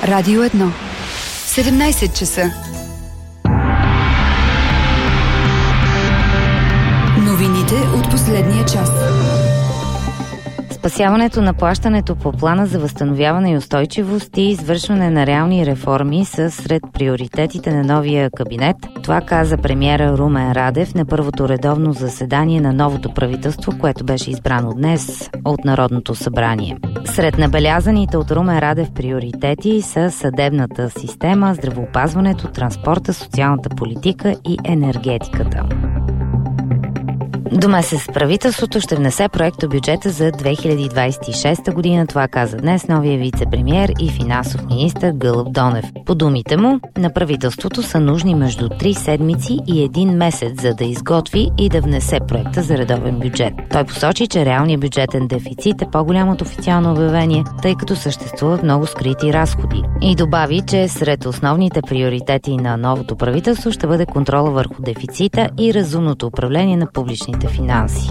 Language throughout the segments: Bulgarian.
Радио 1. 17 часа. Новините от последния час. Спасяването на плащането по плана за възстановяване и устойчивост и извършване на реални реформи са сред приоритетите на новия кабинет. Това каза премиера Румен Радев на първото редовно заседание на новото правителство, което беше избрано днес от Народното събрание. Сред набелязаните от Румен Радев приоритети са съдебната система, здравеопазването, транспорта, социалната политика и енергетиката. До месец правителството ще внесе проекто бюджета за 2026 година. Това каза днес новия вице-премиер и финансов министър Гълъб Донев. По думите му, на правителството са нужни между 3 седмици и 1 месец, за да изготви и да внесе проекта за редовен бюджет. Той посочи, че реалният бюджетен дефицит е по-голям от официално обявение, тъй като съществуват много скрити разходи. И добави, че сред основните приоритети на новото правителство ще бъде контрола върху дефицита и разумното управление на публичните финанси.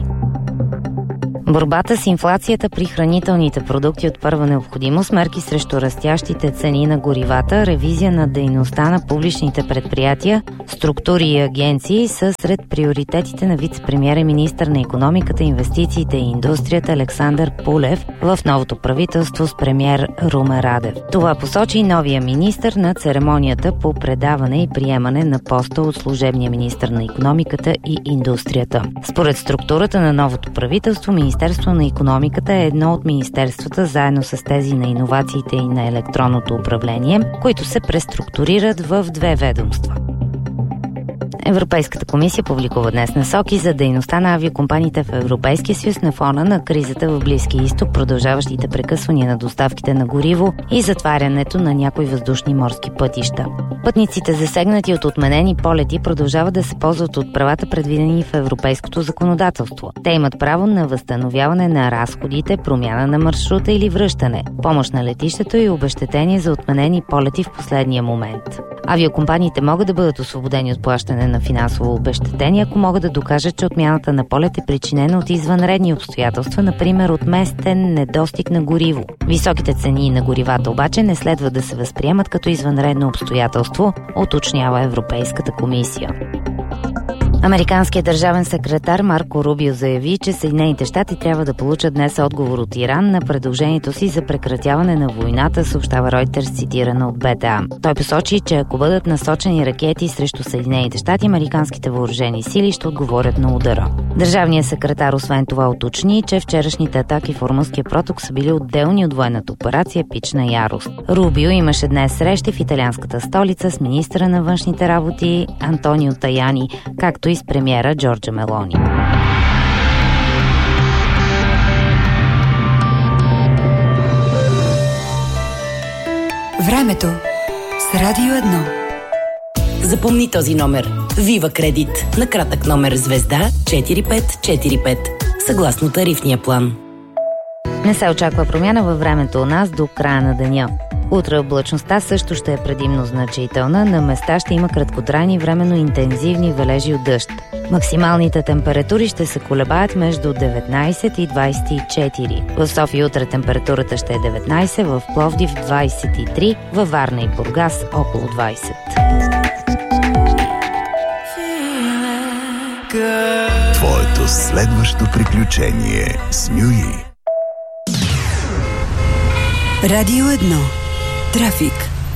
Борбата с инфлацията при хранителните продукти от първа необходимост, мерки срещу растящите цени на горивата, ревизия на дейността на публичните предприятия, структури и агенции са сред приоритетите на вице-премиер и министър на икономиката, инвестициите и индустрията Александър Пулев в новото правителство с премиер Румен Радев. Това посочи новия министър на церемонията по предаване и приемане на поста от служебния министър на икономиката и индустрията. Според структурата на новото правителство, Министерство на икономиката е едно от министерствата, заедно с тези на иновациите и на електронното управление, които се преструктурират в 2 ведомства. Европейската комисия публикува днес насоки за дейността на авиокомпаниите в Европейския съюз на фона на кризата в Близкия изток, продължаващите прекъсвания на доставките на гориво и затварянето на някои въздушни морски пътища. Пътниците, засегнати от отменени полети, продължават да се ползват от правата, предвидени в европейското законодателство. Те имат право на възстановяване на разходите, промяна на маршрута или връщане, помощ на летището и обезщетение за отменени полети в последния момент. Авиокомпаниите могат да бъдат освободени от плащане на финансово обезщетение, ако могат да докажат, че отмяната на полет е причинена от извънредни обстоятелства, например от местен недостиг на гориво. Високите цени на горивата обаче не следва да се възприемат като извънредно обстоятелство, уточнява Европейската комисия. Американският държавен секретар Марко Рубио заяви, че Съединените щати трябва да получат днес отговор от Иран на предложението си за прекратяване на войната, съобщава Reuters, цитирана от БТА. Той посочи, че ако бъдат насочени ракети срещу Съединените щати, американските въоръжени сили ще отговорят на удара. Държавният секретар освен това уточни, че вчерашните атаки в Ормузския проток са били отделни от военната операция Пична ярост. Рубио имаше днес срещи в италианската столица с министъра на външните работи Антонио Таяни, както и с премиера Джорджа Мелони. Времето с Радио 1. Запомни този номер. Вива Кредит. На кратък номер звезда 4545. Съгласно тарифния план. Не се очаква промяна във времето у нас до края на деня. Утре облачността също ще е предимно значителна. На места ще има краткотрайни временно интензивни валежи от дъжд. Максималните температури ще се колебаят между 19 и 24. В София утре температурата ще е 19, в Пловдив 23, във Варна и Бургас около 20. Твоето следващо приключение с Мюи. Радио 1. Трафик.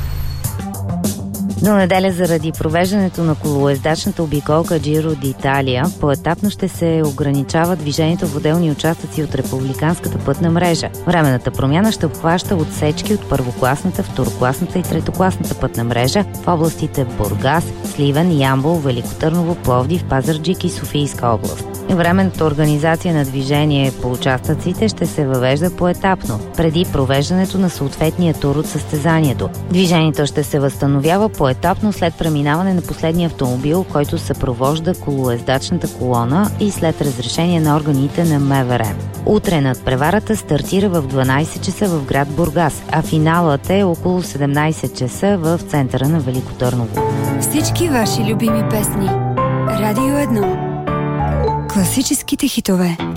До неделя заради провеждането на колоездачната обиколка Джиро d'Italia поетапно ще се ограничава движението в отделни участъци от републиканската пътна мрежа. Временната промяна ще обхваща отсечки от първокласната, второкласната и третокласната пътна мрежа в областите Бургас, Сливен, Ямбол, Велико Търново, Пловдив, Пазарджик и Софийска област. Временната организация на движение по участъците ще се въвежда поетапно, преди провеждането на съответния тур от състезанието. Движението ще се възстановява поетапно след преминаване на последния автомобил, който съпровожда колоездачната колона и след разрешение на органите на МВР. Утре надпреварата стартира в 12 часа в град Бургас, а финалът е около 17 часа в центъра на Велико Търново. Всички ваши любими песни. Радио 1. Класическите хитове.